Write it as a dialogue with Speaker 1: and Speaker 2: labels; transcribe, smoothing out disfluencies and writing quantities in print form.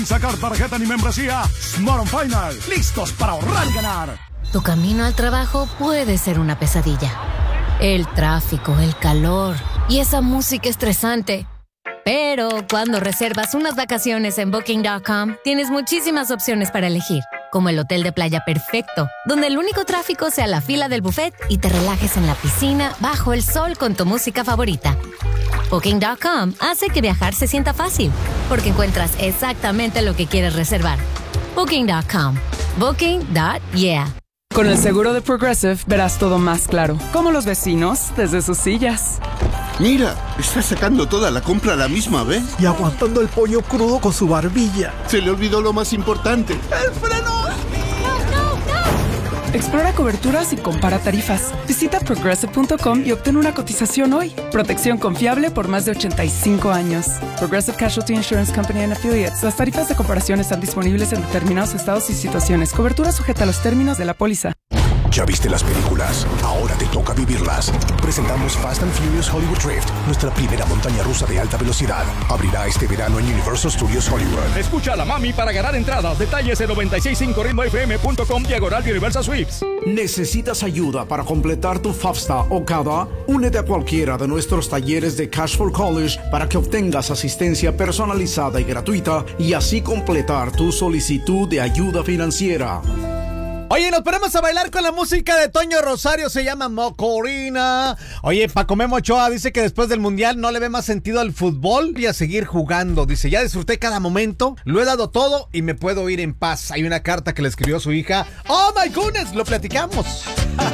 Speaker 1: Sacar tarjeta ni membresía. Smart on Final. Listos para ahorrar y ganar.
Speaker 2: Tu camino al trabajo puede ser una pesadilla. El tráfico, el calor y esa música estresante. Pero cuando reservas unas vacaciones en Booking.com, tienes muchísimas opciones para elegir, como el hotel de playa perfecto, donde el único tráfico sea la fila del buffet y te relajes en la piscina bajo el sol con tu música favorita. Booking.com hace que viajar se sienta fácil, porque encuentras exactamente lo que quieres reservar. Booking.com. Booking.yeah.
Speaker 3: Con el seguro de Progressive verás todo más claro, como los vecinos desde sus sillas.
Speaker 4: Mira, está sacando toda la compra a la misma vez.
Speaker 5: Y aguantando el pollo crudo con su barbilla.
Speaker 4: Se le olvidó lo más importante.
Speaker 5: ¡El freno!
Speaker 3: Explora coberturas y compara tarifas. Visita Progressive.com y obtén una cotización hoy. Protección confiable por más de 85 años. Progressive Casualty Insurance Company and Affiliates. Las tarifas de comparación están disponibles en determinados estados y situaciones. Cobertura sujeta a los términos de la póliza.
Speaker 6: ¿Ya viste las películas? Ahora te toca vivirlas. Presentamos Fast and Furious Hollywood Drift, nuestra primera montaña rusa de alta velocidad. Abrirá este verano en Universal Studios Hollywood.
Speaker 7: Escucha a la mami para ganar entradas. Detalles en 965ritmofm.com/Universal Sweeps.
Speaker 8: ¿Necesitas ayuda para completar tu FAFSA o CADA? Únete a cualquiera de nuestros talleres de Cash for College para que obtengas asistencia personalizada y gratuita y así completar tu solicitud de ayuda financiera.
Speaker 9: Oye, nos ponemos a bailar con la música de Toño Rosario, se llama Mocorina. Oye, Paco Memo Ochoa dice que después del Mundial no le ve más sentido al fútbol y a seguir jugando. Dice, ya disfruté cada momento, lo he dado todo y me puedo ir en paz. Hay una carta que le escribió su hija. ¡Oh, my goodness! Lo platicamos.